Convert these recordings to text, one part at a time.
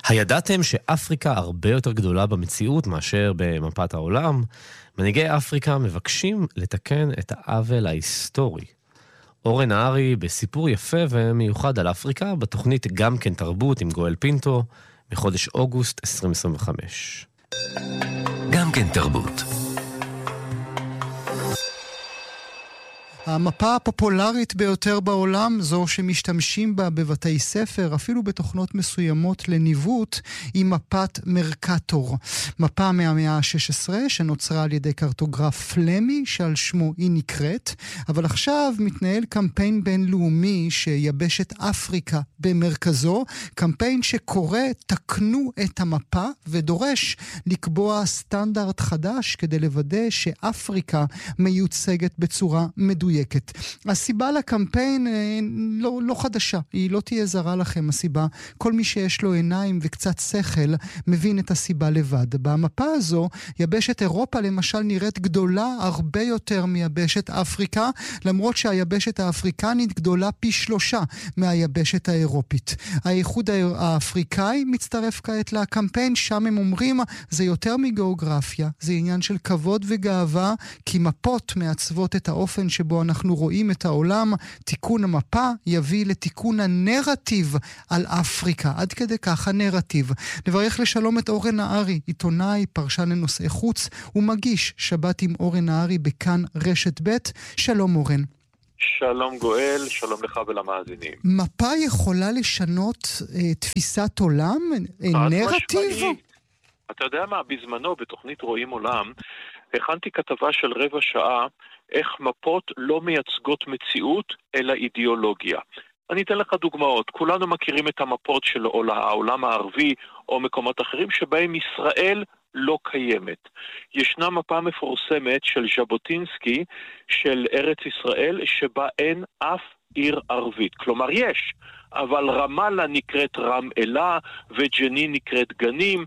הידעתם שאפריקה הרבה יותר גדולה במציאות מאשר במפת העולם? מנהיגי אפריקה מבקשים לתקן את העוול ההיסטורי. אורן נהרי בסיפור יפה ומיוחד על אפריקה, בתוכנית גם כן תרבות עם גואל פינטו, בחודש אוגוסט 2025. גם כן תרבות. המפה הפופולרית ביותר בעולם, זו שמשתמשים בה בבתי ספר, אפילו בתוכנות מסוימות לניווט, היא מפת מרקטור. מפה מהמאה ה-16 שנוצרה על ידי קרטוגרף פלמי, שעל שמו היא נקראת, אבל עכשיו מתנהל קמפיין בינלאומי שיבשת אפריקה במרכזו, קמפיין שקורא תקנו את המפה ודורש לקבוע סטנדרט חדש כדי לוודא שאפריקה מיוצגת בצורה מדויקת. הסיבה לקמפיין לא חדשה, היא לא תהיה זרה לכם הסיבה. כל מי שיש לו עיניים וקצת שכל מבין את הסיבה לבד. במפה הזו יבשת אירופה למשל נראית גדולה הרבה יותר מיבשת אפריקה, למרות שהיבשת האפריקנית גדולה פי 3 מהיבשת האירופית. האיחוד האפריקאי מצטרף כעת לקמפיין, שם הם אומרים זה יותר מגיאוגרפיה, זה עניין של כבוד וגאווה, כי מפות מעצבות את האופן שבו אנחנו רואים את העולם. תיקון המפה יביא לתיקון הנרטיב על אפריקה, עד כדי כך הנרטיב. נברך לשלום את אורן נהרי, עיתונאי, פרשן לנושאי חוץ ומגיש שבת עם אורן נהרי בכאן רשת ב'. שלום אורן. שלום גואל, שלום לך ולמאזינים. מפה יכולה לשנות תפיסת עולם, נרטיב? אתה יודע מה, בזמנו בתוכנית רואים עולם, הכנתי כתבה של רבע שעה, איך מפות לא מייצגות מציאות, אלא אידיאולוגיה. אני אתן לך דוגמאות. כולנו מכירים את המפות של העולם הערבי או מקומות אחרים שבהם ישראל לא קיימת. ישנה מפה מפורסמת של ז'בוטינסקי של ארץ ישראל שבה אין אף עיר ערבית. כלומר יש, אבל רמאללה נקראת רם-אלה וג'נין נקראת גנים.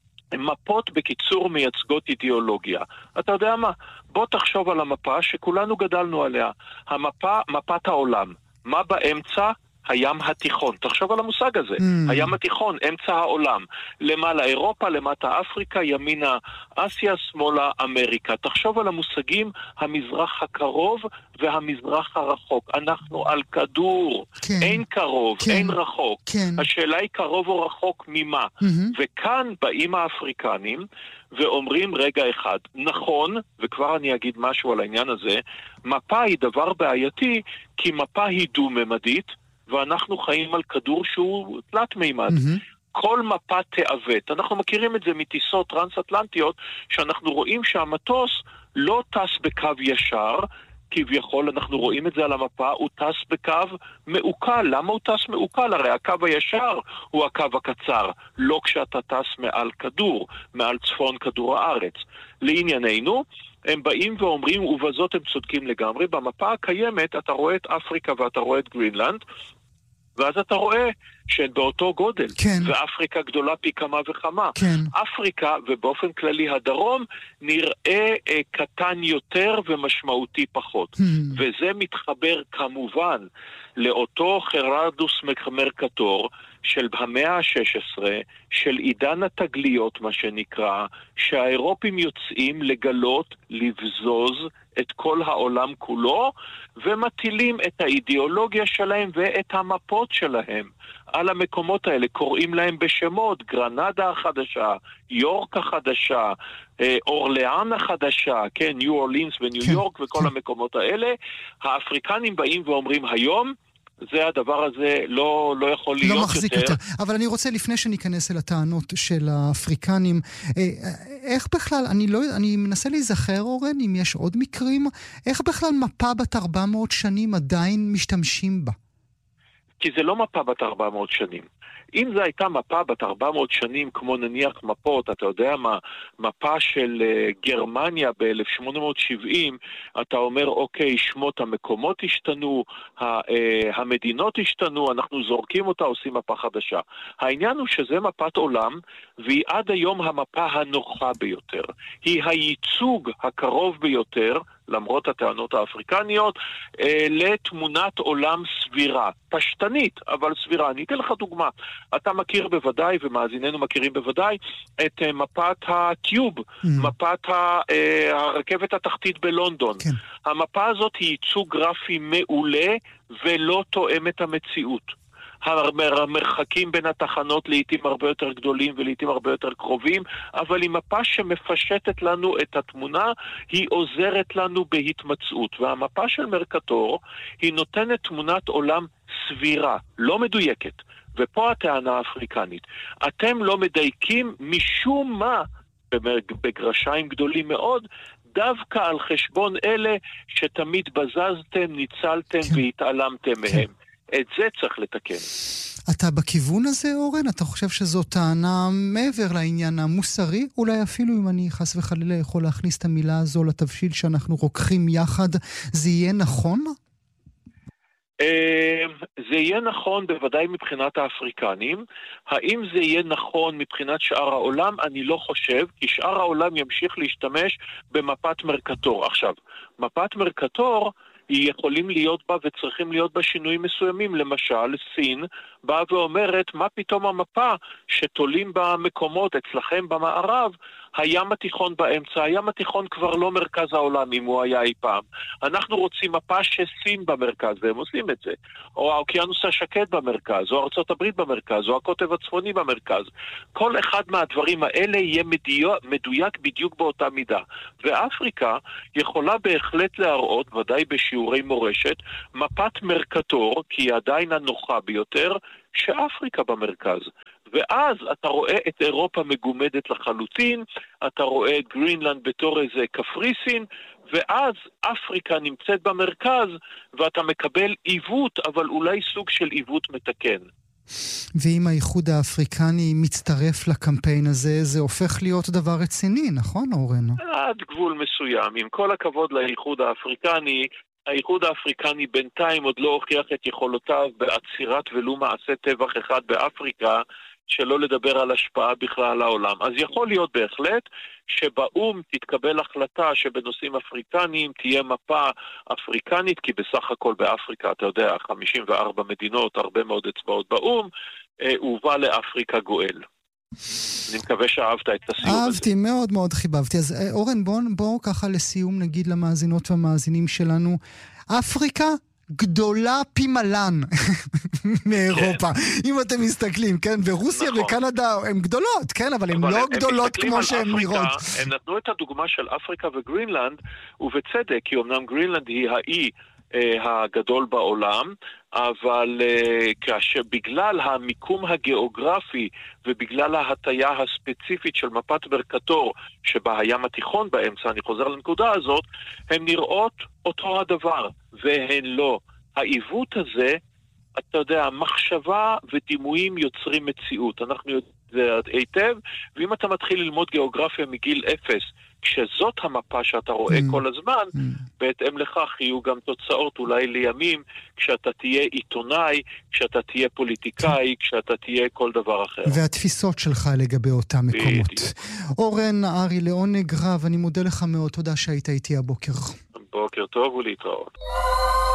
מפות בקיצור מייצגות אידיאולוגיה. אתה יודע מה? בוא תחשוב על המפה שכולנו גדלנו עליה. המפה, מפת העולם. מה באמצע? הים התיכון. תחשוב על המושג הזה. הים התיכון, אמצע העולם. למעלה אירופה, למטה אפריקה, ימינה אסיה, שמאלה אמריקה. תחשוב על המושגים המזרח הקרוב והמזרח הרחוק. אנחנו על כדור. כן. אין קרוב, כן. אין רחוק. כן. השאלה היא קרוב או רחוק ממה. וכאן באים האפריקנים ואומרים רגע אחד, נכון, וכבר אני אגיד משהו על העניין הזה, מפה היא דבר בעייתי, כי מפה היא דו-ממדית, ואנחנו חיים על כדור שהוא תלת מימד. כל מפה תעוות. אנחנו מכירים את זה מטיסות טרנס-אטלנטיות, שאנחנו רואים שהמטוס לא טס בקו ישר, כביכול אנחנו רואים את זה על המפה, הוא טס בקו מעוקל. למה הוא טס מעוקל? הרי הקו הישר הוא הקו הקצר, לא כשאתה טס מעל כדור, מעל צפון כדור הארץ. לענייננו, הם באים ואומרים, ובזאת הם צודקים לגמרי, במפה הקיימת אתה רואה את אפריקה ואתה רואה את גרינלנד, ואז אתה רואה שהן באותו גודל, כן. ואפריקה גדולה פי כמה וכמה. כן. אפריקה, ובאופן כללי הדרום, נראה קטן יותר ומשמעותי פחות. וזה מתחבר כמובן לאותו חרדוס מרקטור של המאה ה-16, של עידן התגליות, מה שנקרא, שהאירופים יוצאים לגלות, לבזוז את כל העולם כולו, ומטילים את האידיאולוגיה שלהם ואת המפות שלהם על המקומות האלה, קוראים להם בשמות, גרנדה החדשה, יורק החדשה, אורליאן החדשה, כן, ניו אורלינס וניו יורק וכל המקומות האלה. האפריקנים באים ואומרים היום, זה הדבר הזה לא יכול להיות לא מחזיק יותר. אבל אני רוצה לפני שניכנס אל הטענות של האפריקנים, איך בכלל, אני מנסה להיזכר אורן, אם יש עוד מקרים, איך בכלל מפה בת 400 שנים עדיין משתמשים בה? כי זה לא מפה בת 400 שנים. אם זו הייתה מפה בת 400 שנים, כמו נניח מפות, אתה יודע מה, מפה של גרמניה ב-1870, אתה אומר, אוקיי, שמות המקומות השתנו, המדינות השתנו, אנחנו זורקים אותה, עושים מפה חדשה. העניין הוא שזה מפת עולם, והיא עד היום המפה הנוחה ביותר. היא הייצוג הקרוב ביותר למרות הטענות האפריקניות, לתמונת עולם סבירה. פשטנית, אבל סבירה. אני אתן לך דוגמה. אתה מכיר בוודאי, ומאזיננו מכירים בוודאי, את מפת הטיוב, מפת הרכבת התחתית בלונדון. כן. המפה הזאת היא ייצוג גרפי מעולה ולא תואם את המציאות. המרחקים בין התחנות לעתים הרבה יותר גדולים ולעתים הרבה יותר קרובים, אבל היא מפה שמפשטת לנו את התמונה, היא עוזרת לנו בהתמצאות. והמפה של מרקטור היא נותנת תמונת עולם סבירה, לא מדויקת. ופה הטענה האפריקנית. אתם לא מדייקים משום מה, בגרשיים גדולים מאוד, דווקא על חשבון אלה שתמיד בזזתם, ניצלתם והתעלמתם מהם. את זה צריך לתקן. אתה בכיוון הזה, אורן? אתה חושב שזו טענה מעבר לעניין המוסרי? אולי אפילו אם אני חס וחלילה יכול להכניס את המילה הזו לתבשיל שאנחנו רוקחים יחד, זה יהיה נכון? זה יהיה נכון בוודאי מבחינת האפריקנים. האם זה יהיה נכון מבחינת שאר העולם? אני לא חושב, כי שאר העולם ימשיך להשתמש במפת מרקטור. עכשיו, מפת מרקטור היא יכולים להיות בה וצריכים להיות בה שינויים מסוימים. למשל, סין באה ואומרת, מה פתאום המפה שתולים במקומות אצלכם במערב, הים התיכון באמצע. הים התיכון כבר לא מרכז העולם אם הוא היה אי פעם. אנחנו רוצים מפה שסין במרכז, והם עושים את זה. או האוקיינוס השקט במרכז, או ארצות הברית במרכז, או הקוטב הצפוני במרכז. כל אחד מהדברים האלה יהיה מדויק בדיוק באותה מידה. ואפריקה יכולה בהחלט להראות, ודאי בשיעורי מורשת, מפת מרקטור, כי היא עדיין הנוחה ביותר, שאפריקה במרכז. ואז אתה רואה את אירופה מגומדת לחלוטין, אתה רואה את גרינלנד בתור איזה קפריסין, ואז אפריקה נמצאת במרכז, ואתה מקבל עיוות, אבל אולי סוג של עיוות מתקן. ואם האיחוד האפריקני מצטרף לקמפיין הזה, זה הופך להיות דבר רציני, נכון, אורן? עד גבול מסוים. עם כל הכבוד לאיחוד האפריקני, האיחוד האפריקני בינתיים עוד לא הוכיח את יכולותיו בעצירת ולו מעשה טבח אחד באפריקה, שלא לדבר על השפעה בכלל לעולם. אז יכול להיות בהחלט שבאום תתקבל החלטה שבנושאים אפריקניים תהיה מפה אפריקנית, כי בסך הכל באפריקה, אתה יודע, 54 מדינות, הרבה מאוד אצבעות באום, הובא לאפריקה גואל. אני מקווה שאהבת את הסיום הזה. אהבתי, מאוד מאוד חיבבתי. אז אורן, בואו ככה לסיום נגיד למאזינות והמאזינים שלנו, אפריקה גדולה פי מלן מאירופה, אם אתם מסתכלים, כן? ורוסיה וקנדה הן גדולות, כן? אבל הן לא גדולות כמו שהן נראות. הם נתנו את הדוגמה של אפריקה וגרינלנד, ובצדק, כי אמנם גרינלנד היא האי הגדול בעולם, אבל כאשר בגלל המיקום הגיאוגרפי ובגלל ההטיה הספציפית של מפת מרקטור שבה הים התיכון באמצע, אני חוזר לנקודה הזאת, הן נראות אותו הדבר, והן לא. העיוות הזה, אתה יודע, מחשבה ודימויים יוצרים מציאות. אנחנו יודעים זה היטב, ואם אתה מתחיל ללמוד גיאוגרפיה מגיל 0, כשזאת המפה שאתה רואה כל הזמן, בהתאם לכך יהיו גם תוצאות אולי לימים, כשאתה תהיה עיתונאי, כשאתה תהיה פוליטיקאי, כשאתה תהיה כל דבר אחר. והתפיסות שלך לגבי אותם מקומות. אורן נהרי, לעונג רב, אני מודה לך מאוד, תודה שהיית איתי הבוקר. בוקר טוב ולהתראות.